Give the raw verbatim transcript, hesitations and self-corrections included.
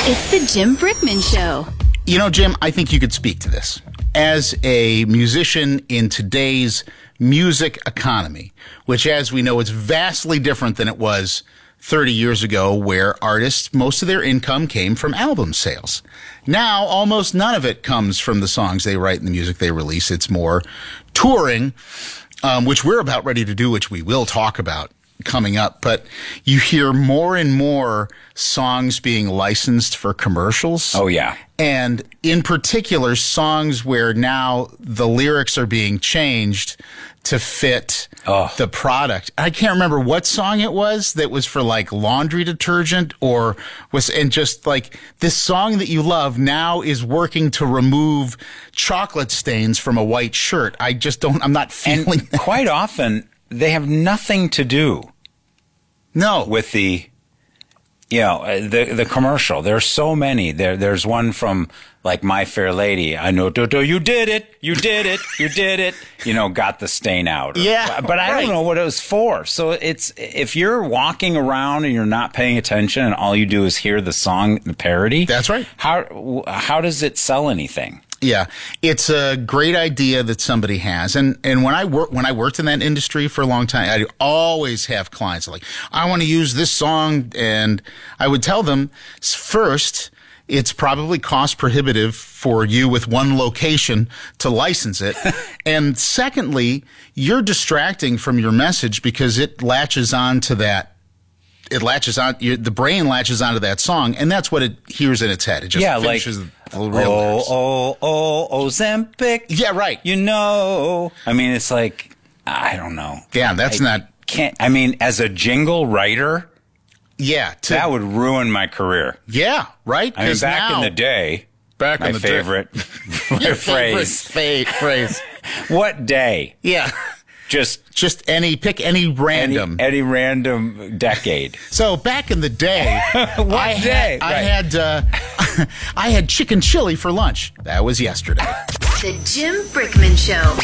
It's the Jim Brickman Show. You know, Jim, I think you could speak to this. As a musician in today's music economy, which, as we know, is vastly different than it was thirty years ago, where artists, most of their income came from album sales. Now, almost none of it comes from the songs they write and the music they release. It's more touring, um, which we're about ready to do, which we will talk about coming up. But you hear more and more songs being licensed for commercials. Oh, yeah. And in particular, songs where now the lyrics are being changed to fit oh. the product. I can't remember what song it was that was for like laundry detergent or was, and just like this song that you love now is working to remove chocolate stains from a white shirt. I just don't, I'm not feeling and that. Quite often they have nothing to do no with the, you know, the the commercial. There's so many. There, there's one from like My Fair Lady. I know, do, do, you did it, you did it, you did it. You know, got the stain out. Or, yeah, but I right. don't know what it was for. So it's if you're walking around and you're not paying attention, and all you do is hear the song, the parody. That's right. How how does it sell anything? Yeah, it's a great idea that somebody has, and and when I work when I worked in that industry for a long time, I always have clients like, I want to use this song, and I would tell them first, it's probably cost prohibitive for you with one location to license it, and secondly, you're distracting from your message because it latches on to that. It latches on, the brain latches onto that song, and that's what it hears in its head. It just yeah, finishes like, the real oh, lyrics. oh, oh, Ozempic. Yeah, right. You know. I mean, it's like, I don't know. Yeah, that's I not. Can't, I mean, as a jingle writer, yeah, to, that would ruin my career. Yeah, right? I mean, back now, in the day, back my in the favorite day. phrase. Favorite phrase. What day? Yeah. Just just any pick any random any, any random decade. So back in the day, what I day? Had, I had uh, I had chicken chili for lunch. That was yesterday. The Jim Brickman Show.